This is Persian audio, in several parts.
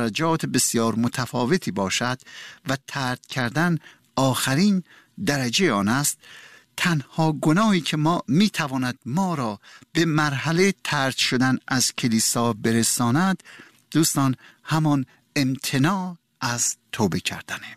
درجات بسیار متفاوتی باشد و طرد کردن آخرین درجه آن است، تنها گناهی که میتواند ما را به مرحله طرد شدن از کلیسا برساند دوستان همان امتناع از توبه کردنه.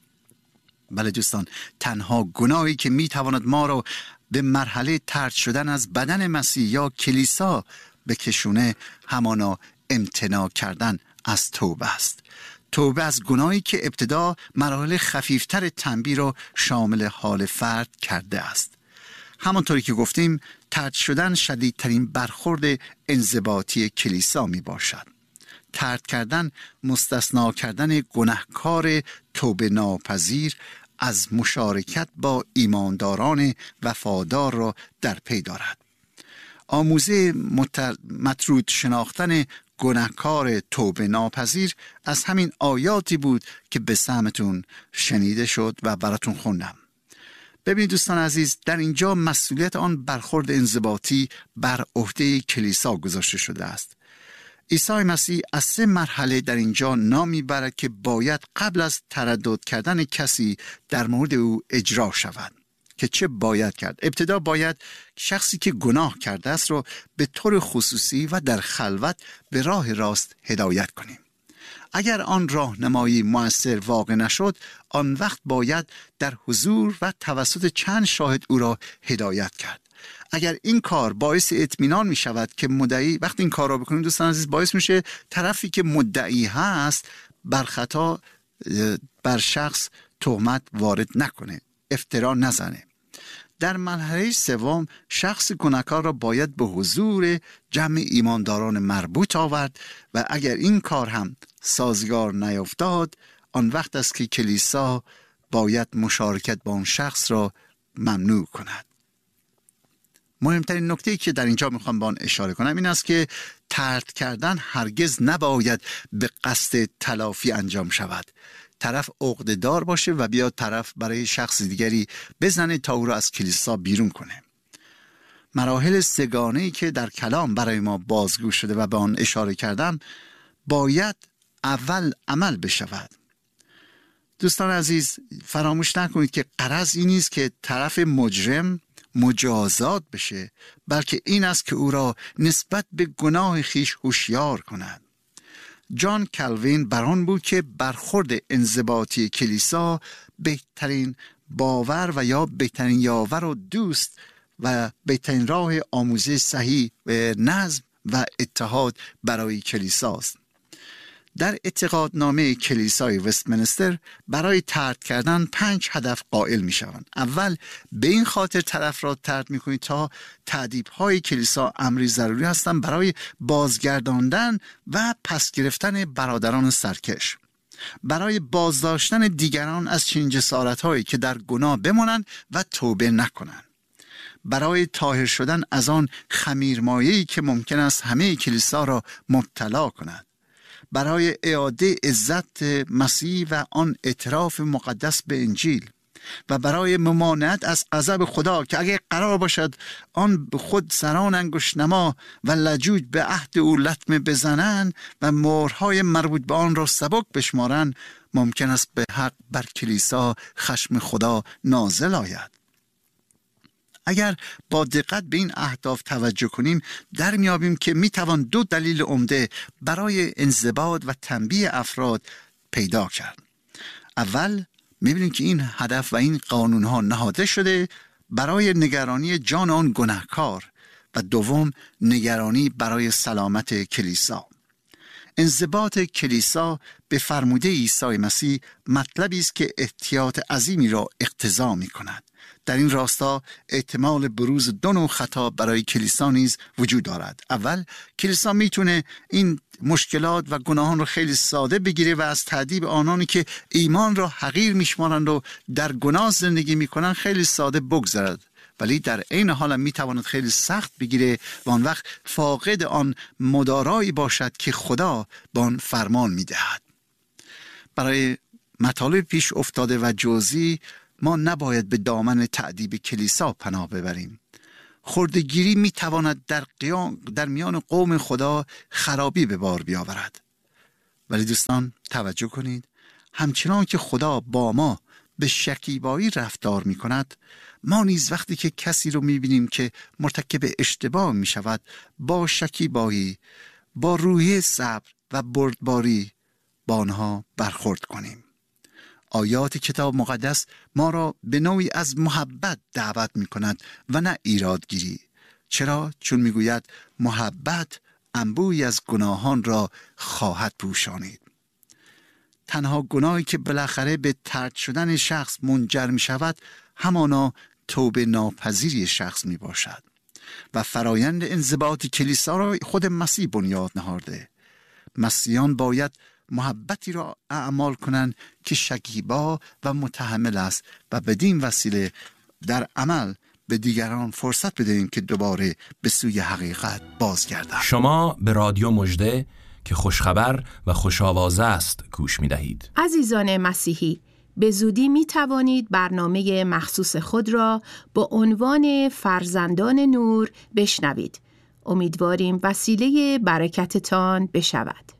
بله دوستان، تنها گناهی که میتواند ما را به مرحله طرد شدن از بدن مسیح یا کلیسا بکشونه همانا امتناع کردن از توبه است. توبه از گناهی که ابتدا مراحل خفیفتر تنبیه را شامل حال فرد کرده است. همانطوری که گفتیم طرد شدن شدیدترین برخورد انضباطی کلیسا می باشد. طرد کردن مستثنا کردن گناهکار توبه ناپذیر از مشارکت با ایمانداران وفادار را در پی دارد. آموزه مطرود شناختن گناهکار توبه ناپذیر از همین آیاتی بود که به سمتون شنیده شد و براتون خوندم. ببینید دوستان عزیز، در اینجا مسئولیت آن برخورد انضباطی بر عهده کلیسا گذاشته شده است. عیسی مسیح از 3 مرحله در اینجا نام میبرد که باید قبل از تردد کردن کسی در مورد او اجرا شود. که چه باید کرد؟ ابتدا باید شخصی که گناه کرده است رو به طور خصوصی و در خلوت به راه راست هدایت کنیم. اگر آن راهنمایی مؤثر واقع نشد، آن وقت باید در حضور و توسط چند شاهد او را هدایت کرد. اگر این کار باعث اطمینان می شود که مدعی، وقتی این کار را بکنیم دوستان عزیز، باعث میشه طرفی که مدعی هست بر خطا بر شخص تهمت وارد نکنه، افترا نزنه. در مرحله سوم شخص گناهکار را باید به حضور جمع ایمانداران مربوط آورد و اگر این کار هم سازگار نیفتاد، آن وقت است که کلیسا باید مشارکت با آن شخص را ممنوع کند. مهمترین نکته‌ای که در اینجا میخوام با آن اشاره کنم این است که طرد کردن هرگز نباید به قصد تلافی انجام شود. طرف عقده‌دار باشه و بیاد طرف برای شخص دیگری بزنه تا او را از کلیسا بیرون کنه. مراحل 3 گانه‌ای که در کلام برای ما بازگو شده و به آن اشاره کردم باید اول عمل بشود. دوستان عزیز، فراموش نکنید که غرض این نیست که طرف مجرم مجازات بشه، بلکه این است که او را نسبت به گناه خیش هوشیار کند. جان کلوین بران بود که برخورد انضباطی کلیسا بهترین باور و یا بهترین یاور و دوست و بهترین راه آموزه صحیح و نظم و اتحاد برای کلیساست. در اعتقادنامه کلیسای وستمنستر برای طرد کردن 5 هدف قائل می شوند. اول، به این خاطر طرف را طرد می کنید تا تأدیب‌های کلیسا امری ضروری هستند برای بازگرداندن و پس گرفتن برادران سرکش، برای بازداشتن دیگران از چنین جسارت‌هایی که در گناه بمانند و توبه نکنند، برای طاهر شدن از آن خمیرمایه‌ای که ممکن است همه کلیسا را مبتلا کند، برای اعاده عزت مسیح و آن اعتراف مقدس به انجیل و برای ممانعت از غضب خدا که اگر قرار باشد آن به خود سران انگشت نما و لجوج به عهد او لطمه بزنند و مهرهای مربوط به آن را سبک بشمارند، ممکن است به حق بر کلیسا خشم خدا نازل آید. اگر با دقت به این اهداف توجه کنیم در میابیم که میتوان 2 دلیل عمده برای انضباط و تنبیه افراد پیدا کرد. اول، میبینیم که این هدف و این قانونها نهاده شده برای نگرانی جان آن گناهکار و دوم، نگرانی برای سلامت کلیسا. انضباط کلیسا به فرموده عیسی مسیح مطلبی است که احتیاط عظیمی را اقتضا می‌کند. در این راستا احتمال بروز 2 نوع خطا برای کلیسا نیز وجود دارد. اول، کلیسا میتونه این مشکلات و گناهان رو خیلی ساده بگیره و از تأدیب آنانی که ایمان را حقیر میشمارند و در گناه زندگی میکنن خیلی ساده بگذرد، ولی در عین حال هم میتواند خیلی سخت بگیره و آن وقت فاقد آن مدارایی باشد که خدا با آن فرمان میدهد. برای مطالب پیش افتاده و جزئی ما نباید به دامن تأدیب کلیسا پناه ببریم. خردگیری میتواند در میان قوم خدا خرابی به بار بیاورد. ولی دوستان توجه کنید، همچنان که خدا با ما به شکیبایی رفتار می کند، ما نیز وقتی که کسی رو می بینیم که مرتکب اشتباه می شود، با شکیبایی، با روحیه صبر و بردباری با آنها برخورد کنیم. آیات کتاب مقدس ما را به نوعی از محبت دعوت می کند و نه ایرادگیری. چرا؟ چون می گوید محبت انبوهی از گناهان را خواهد پوشانید. تنها گناهی که بالاخره به طرد شدن شخص منجر می شود همانا توبه ناپذیری شخص می باشد و فرایند انضباط کلیسا را خود مسیح بنیاد نهاده. مسیحیان باید محبتی را اعمال کنند که شکیبا و متحمل است و بدین وسیله در عمل به دیگران فرصت بدهیم که دوباره به سوی حقیقت بازگردند. شما به رادیو مژده که خوشخبر و خوش‌آوازه است گوش می‌دهید. عزیزان مسیحی، به زودی می توانید برنامه مخصوص خود را با عنوان فرزندان نور بشنوید. امیدواریم وسیله برکتتان بشود.